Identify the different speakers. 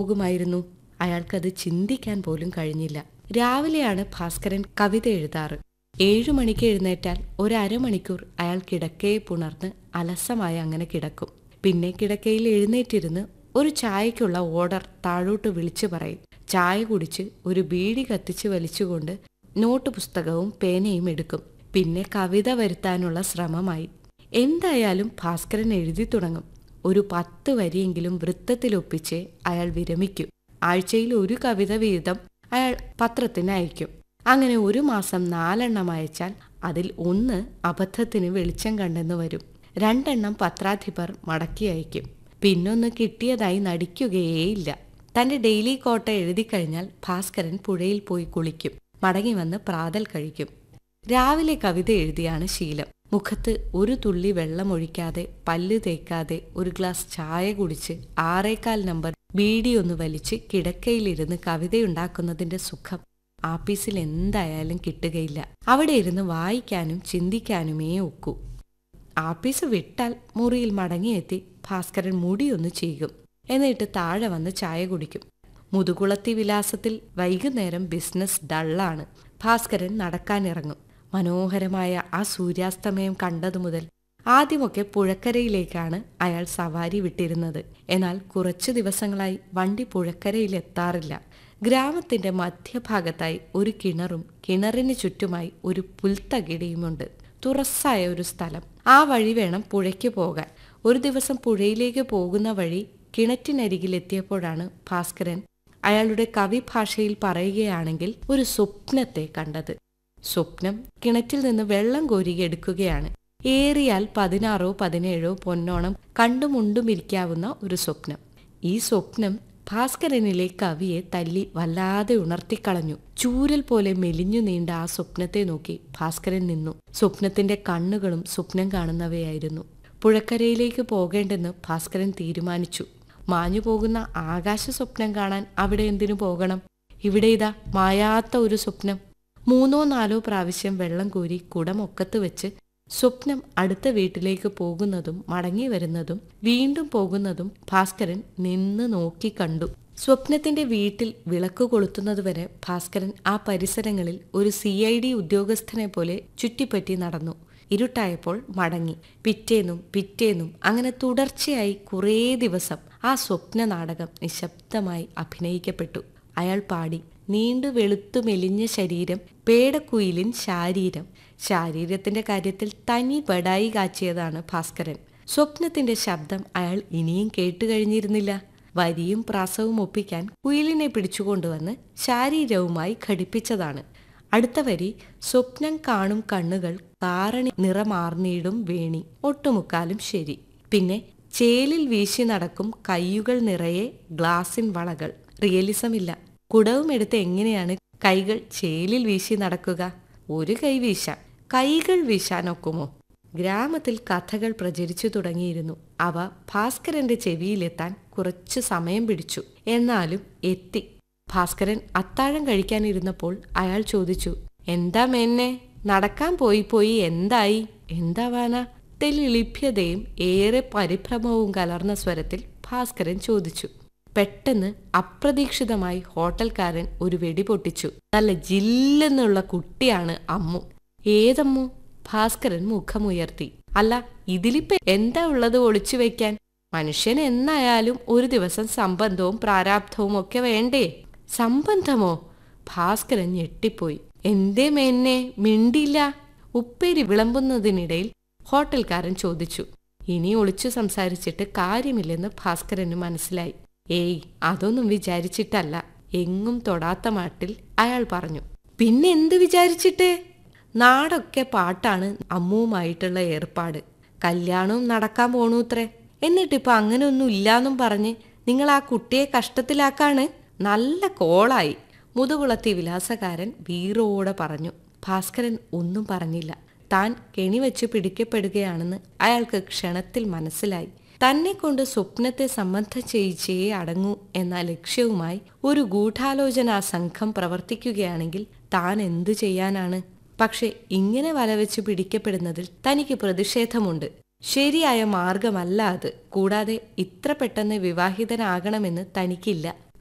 Speaker 1: പോകുമായിരുന്നു? അയാൾക്കത് ചിന്തിക്കാൻ പോലും കഴിഞ്ഞില്ല. രാവിലെയാണ് ഭാസ്കരൻ കവിത എഴുതാറ്. 7 മണിക്ക് എഴുന്നേറ്റാൽ ഒരു അരമണിക്കൂർ അയാൾ കിടക്കയെ പുണർന്ന് അലസമായി അങ്ങനെ കിടക്കും. പിന്നെ കിടക്കയിൽ എഴുന്നേറ്റിരുന്ന് ഒരു ചായയ്ക്കുള്ള ഓർഡർ താഴോട്ട് വിളിച്ചു പറയും. ചായ കുടിച്ച് ഒരു ബീഡി കത്തിച്ച് വലിച്ചുകൊണ്ട് നോട്ട് പുസ്തകവും പേനയും എടുക്കും. പിന്നെ കവിത വരുത്താനുള്ള ശ്രമമായി. എന്തായാലും ഭാസ്കരൻ എഴുതി തുടങ്ങും. ഒരു 10 വരിയെങ്കിലും വൃത്തത്തിലൊപ്പിച്ച് അയാൾ വിരമിക്കും. ആഴ്ചയിൽ ഒരു കവിത വീതം അയാൾ പത്രത്തിന് അയക്കും. അങ്ങനെ ഒരു മാസം 4 എണ്ണം അയച്ചാൽ അതിൽ 1 അബദ്ധത്തിന് വെളിച്ചം കണ്ടെന്ന് വരും. 2 എണ്ണം പത്രാധിപർ മടക്കി അയക്കും. പിന്നൊന്ന് കിട്ടിയതായി നടിക്കുകയേയില്ല. തന്റെ ഡെയിലി കോട്ട എഴുതി കഴിഞ്ഞാൽ ഭാസ്കരൻ പുഴയിൽ പോയി കുളിക്കും. മടങ്ങി വന്ന് പ്രാതൽ കഴിക്കും. രാവിലെ കവിത എഴുതിയാണ് ശീലം. മുഖത്ത് ഒരു തുള്ളി വെള്ളമൊഴിക്കാതെ, പല്ല് തേക്കാതെ, ഒരു ഗ്ലാസ് ചായ കുടിച്ച് 6.25 നമ്പർ ബീഡിയൊന്ന് വലിച്ച് കിടക്കയിലിരുന്ന് കവിതയുണ്ടാക്കുന്നതിന്റെ സുഖം ആപ്പീസിൽ എന്തായാലും കിട്ടുകയില്ല. അവിടെ ഇരുന്ന് വായിക്കാനും ചിന്തിക്കാനുമേ ഒക്കൂ. ആപ്പീസ് വിട്ടാൽ മുറിയിൽ മടങ്ങിയെത്തി ഭാസ്കരൻ മുടിയൊന്ന് ചെയ്യും. എന്നിട്ട് താഴെ വന്ന് ചായ കുടിക്കും. മുതുകുളത്തി വിലാസത്തിൽ വൈകുന്നേരം ബിസിനസ് ഡള്ളാണ്. ഭാസ്കരൻ നടക്കാനിറങ്ങും. മനോഹരമായ ആ സൂര്യാസ്തമയം കണ്ടതു മുതൽ ആദ്യമൊക്കെ പുഴക്കരയിലേക്കാണ് അയാൾ സവാരി വിട്ടിരുന്നത്. എന്നാൽ കുറച്ചു ദിവസങ്ങളായി വണ്ടി പുഴക്കരയിലെത്താറില്ല. ഗ്രാമത്തിന്റെ മധ്യഭാഗത്തായി ഒരു കിണറും കിണറിന് ചുറ്റുമായി ഒരു പുൽത്തകിടിയുമുണ്ട്. തുറസ്സായ ഒരു സ്ഥലം. ആ വഴി വേണം പുഴയ്ക്ക് പോകാൻ. ഒരു ദിവസം പുഴയിലേക്ക് പോകുന്ന വഴി കിണറ്റിനരികിലെത്തിയപ്പോഴാണ് ഭാസ്കരൻ അയാളുടെ കവിഭാഷയിൽ പറയുകയാണെങ്കിൽ ഒരു സ്വപ്നത്തെ കണ്ടത്. സ്വപ്നം കിണറ്റിൽ നിന്ന് വെള്ളം കോരിയെടുക്കുകയാണ്. ഏറിയാൽ 16 17 പൊന്നോണം കണ്ടുമുണ്ടുമിരിക്കാവുന്ന ഒരു സ്വപ്നം. ഈ സ്വപ്നം ഭാസ്കരനിലെ കവിയെ തല്ലി വല്ലാതെ ഉണർത്തിക്കളഞ്ഞു. ചൂരൽ പോലെ മെലിഞ്ഞു നീണ്ട ആ സ്വപ്നത്തെ നോക്കി ഭാസ്കരൻ നിന്നു. സ്വപ്നത്തിന്റെ കണ്ണുകളും സ്വപ്നം കാണുന്നവയായിരുന്നു. പുഴക്കരയിലേക്ക് പോകേണ്ടെന്ന് ഭാസ്കരൻ തീരുമാനിച്ചു. മാഞ്ഞു പോകുന്ന ആകാശ സ്വപ്നം കാണാൻ അവിടെ എന്തിനു പോകണം? ഇവിടെ ഇതാ മായാത്ത ഒരു സ്വപ്നം. 3 4 പ്രാവശ്യം വെള്ളം കോരി കുടമൊക്കത്ത് വെച്ച് സ്വപ്നം അടുത്ത വീട്ടിലേക്ക് പോകുന്നതും മടങ്ങി വരുന്നതും വീണ്ടും പോകുന്നതും ഭാസ്കരൻ നിന്ന് നോക്കി കണ്ടു. സ്വപ്നത്തിന്റെ വീട്ടിൽ വിളക്ക് കൊളുത്തുന്നതുവരെ ഭാസ്കരൻ ആ പരിസരങ്ങളിൽ ഒരു CID ഉദ്യോഗസ്ഥനെ പോലെ ചുറ്റിപ്പറ്റി നടന്നു. ഇരുട്ടായപ്പോൾ മടങ്ങി. പിറ്റേന്നും അങ്ങനെ തുടർച്ചയായി കുറേ ദിവസം ആ സ്വപ്ന നാടകം നിശബ്ദമായി അഭിനയിക്കപ്പെട്ടു. അയാൾ പാടി: നീണ്ടു വെളുത്തു മെലിഞ്ഞ ശരീരം, പേടക്കുയിലിൻ ശാരീരം. ശാരീരത്തിന്റെ കാര്യത്തിൽ തനി ബടായി കാച്ചിയതാണ് ഭാസ്കരൻ. സ്വപ്നത്തിന്റെ ശബ്ദം അയാൾ ഇനിയും കേട്ടുകഴിഞ്ഞിരുന്നില്ല. വരിയും പ്രാസവും ഒപ്പിക്കാൻ കുയിലിനെ പിടിച്ചുകൊണ്ടുവന്ന് ശാരീരവുമായി ഘടിപ്പിച്ചതാണ്. അടുത്ത വരി: സ്വപ്നം കാണും കണ്ണുകൾ കാരണി നിറമാർന്നിടും വേണി, ഒട്ടുമുക്കാലും ശരി. പിന്നെ ചേലിൽ വീശി നടക്കും കയ്യുകൾ നിറയെ ഗ്ലാസിൻ വളകൾ. റിയലിസം ഇല്ല. കുടവും എടുത്ത് എങ്ങനെയാണ് കൈകൾ ചേലിൽ വീശി നടക്കുക? ഒരു കൈ വീശാം, കൈകൾ വീശാനൊക്കുമോ? ഗ്രാമത്തിൽ കഥകൾ പ്രചരിച്ചു തുടങ്ങിയിരുന്നു. അവ ഭാസ്കരന്റെ ചെവിയിലെത്താൻ കുറച്ചു സമയം പിടിച്ചു. എന്നാലും എത്തി. ഭാസ്കരൻ അത്താഴം കഴിക്കാനിരുന്നപ്പോൾ അയാൾ ചോദിച്ചു: എന്താ മേന്നെ, നടക്കാൻ പോയി എന്തായി? എന്താവാനാ? തെളിലിഭ്യതയും ഏറെ പരിഭ്രമവും കലർന്ന സ്വരത്തിൽ ഭാസ്കരൻ ചോദിച്ചു. പെട്ടെന്ന് അപ്രതീക്ഷിതമായി ഹോട്ടൽക്കാരൻ ഒരു വെടി പൊട്ടിച്ചു. നല്ല ജില്ലെന്നുള്ള കുട്ടിയാണ് അമ്മു. ഏതമ്മു? ഭാസ്കരൻ മുഖമുയർത്തി. അല്ല, ഇതിലിപ്പോ എന്താ ഉള്ളത് ഒളിച്ചു വെക്കാൻ? മനുഷ്യൻ എന്നായാലും ഒരു ദിവസം സംബന്ധവും പ്രാരാബ്ധവും ഒക്കെ വേണ്ടേ? സംബന്ധമോ? ഭാസ്കരൻ ഞെട്ടിപ്പോയി. എന്തേ മേന്നെ മിണ്ടില്ല? ഉപ്പേരി വിളമ്പുന്നതിനിടയിൽ ഹോട്ടൽക്കാരൻ ചോദിച്ചു. ഇനി ഒളിച്ചു സംസാരിച്ചിട്ട് കാര്യമില്ലെന്ന് ഭാസ്കരന് മനസ്സിലായി. ഏയ്, അതൊന്നും വിചാരിച്ചിട്ടല്ല. എങ്ങും തൊടാത്ത മട്ടിൽ അയാൾ പറഞ്ഞു. പിന്നെ എന്ത് വിചാരിച്ചിട്ടേ? നാടൊക്കെ പാട്ടാണ് അമ്മുവുമായിട്ടുള്ള ഏർപ്പാട്. കല്യാണവും നടക്കാൻ പോണൂത്രേ. എന്നിട്ടിപ്പോ അങ്ങനെയൊന്നും ഇല്ലാന്നും പറഞ്ഞ് നിങ്ങൾ ആ കുട്ടിയെ കഷ്ടത്തിലാക്കാണ്. നല്ല കോളായി, മുതുകുളത്തി വിലാസകാരൻ വീറോടെ പറഞ്ഞു. ഭാസ്കരൻ ഒന്നും പറഞ്ഞില്ല. താൻ കെണിവെച്ച് പിടിക്കപ്പെടുകയാണെന്ന് അയാൾക്ക് ക്ഷണത്തിൽ മനസ്സിലായി. തന്നെ കൊണ്ട് സ്വപ്നത്തെ സംബന്ധം ചെയ്യിച്ചേ അടങ്ങൂ എന്ന ലക്ഷ്യവുമായി ഒരു ഗൂഢാലോചനാ സംഘം പ്രവർത്തിക്കുകയാണെങ്കിൽ താൻ എന്തു ചെയ്യാനാണ്? പക്ഷെ ഇങ്ങനെ വലവെച്ച് പിടിക്കപ്പെടുന്നതിൽ തനിക്ക് പ്രതിഷേധമുണ്ട്. ശരിയായ മാർഗമല്ല അത്. കൂടാതെ ഇത്ര പെട്ടെന്ന് വിവാഹിതനാകണമെന്ന് തനിക്കില്ല.